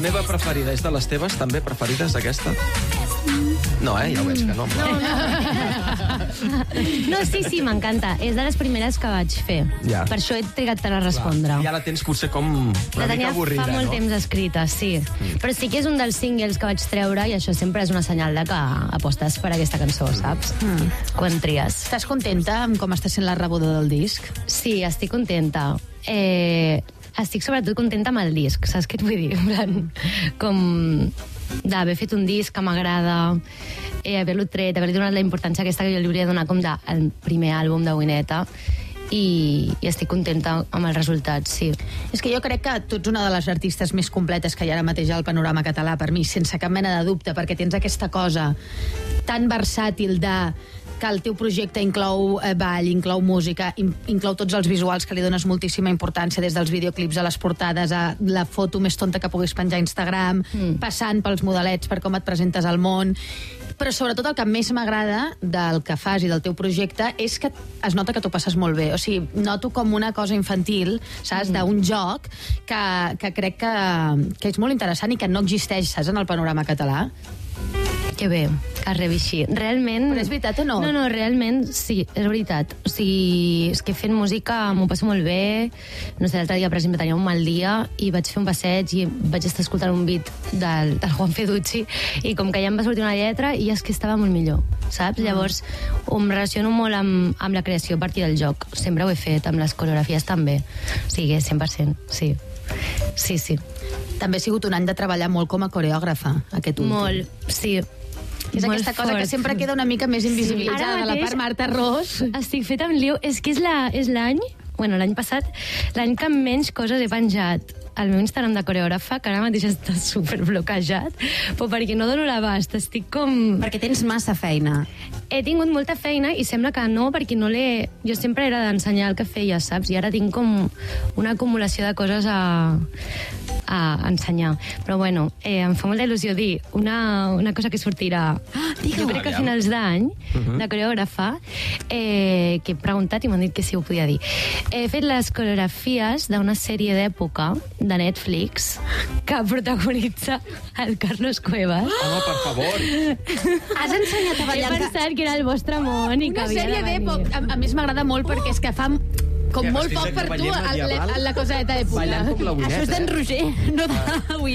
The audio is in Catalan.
meva preferida és de les teves, també preferides, aquesta? No, ja ho veig que no. No, sí, m'encanta. És de les primeres que vaig fer. Ja. Per això he trigat tant a respondre. Ja la tens potser com una mica avorrida, fa molt temps escrita, sí. Però sí que és un dels singles que vaig treure i això sempre és una senyal de que apostes per aquesta cançó, saps? Quan tries. Estàs contenta amb com està sent la rebuda del disc? Sí, estic contenta. Estic sobretot contenta amb el disc, saps què et vull dir? En plan, com d'haver fet un disc que m'agrada, haver-lo tret, haver-li donat la importància aquesta que jo li hauria de donar com del primer àlbum de Wineta, i estic contenta amb el resultat, sí. És que jo crec que tu ets una de les artistes més completes que hi ha ara mateix al panorama català, per mi, sense cap mena de dubte, perquè tens aquesta cosa tan versàtil de que el teu projecte inclou ball, inclou música, inclou tots els visuals, que li dones moltíssima importància, des dels videoclips a les portades, a la foto més tonta que puguis penjar a Instagram, passant pels modelets, per com et presentes al món. Però sobretot el que més m'agrada del que fas i del teu projecte és que es nota que t'ho passes molt bé. O sigui, noto com una cosa infantil, saps, d'un joc que crec que és molt interessant i que no existeix, saps, en el panorama català. Que bé, que es rebi així. Realment... Però és veritat o no? No, realment sí, és veritat. O sigui, és que fent música m'ho passo molt bé. No sé, l'altre dia, per exemple, tenia un mal dia i vaig fer un passeig i vaig estar escoltant un beat del Juan Feducci i com que ja em va sortir una lletra i és que estava molt millor, saps? Llavors, em relaciono molt amb la creació a partir del joc. Sempre ho he fet, amb les coreografies també. O sigui, 100%, sí. Sí. També ha sigut un any de treballar molt com a coreògrafa, aquest últim. Molt, sí. És aquesta cosa que sempre queda una mica més invisibilitzada, de la part Marta Ros. Estic feta amb lío. És que és l'any, l'any passat, l'any que menys coses he penjat al meu Instagram de coreògrafa, que ara mateix està superbloquejat, però perquè no dono l'abast, estic com... Perquè tens massa feina. He tingut molta feina i sembla que no, perquè no l'he... Jo sempre era d'ensenyar el que feia, saps? I ara tinc com una acumulació de coses a ensenyar. Però bueno, em fa molta il·lusió dir una cosa que sortirà, jo crec que a finals d'any, de coreògrafa, que he preguntat i m'han dit que sí ho podia dir. He fet les coreografies d'una sèrie d'època de Netflix que protagonitza el Carlos Cuevas. Home, per favor. Has ensenyat a ballar... He pensat que era el vostre món i que una havia sèrie de venir. d'època. A més, m'agrada molt perquè és que fa com molt poc per tu la coseta d'època. Ballant com la Wineta. Això és d'en Roger, no d'avui.